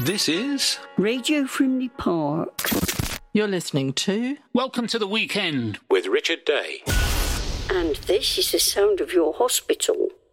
This is Radio Frimley Park. You're listening to Welcome to the Weekend with Richard Day. And this is the sound of your hospital.